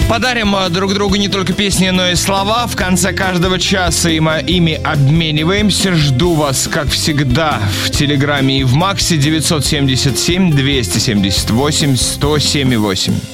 Подарим друг другу не только песни, но и слова. В конце каждого часа ими обмениваемся. Жду вас, как всегда, в Телеграме и в Максе 977 278 1078.